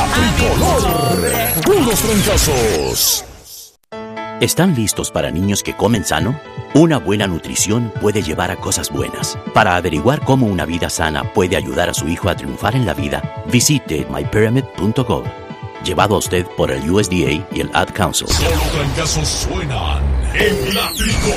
tricolor. Puros trancazos. ¿Están listos para niños que comen sano? Una buena nutrición puede llevar a cosas buenas. Para averiguar cómo una vida sana puede ayudar a su hijo a triunfar en la vida, visite mypyramid.gov. Llevado a usted por el USDA y el Ad Council. Solo trancazos suenan en la tricolor.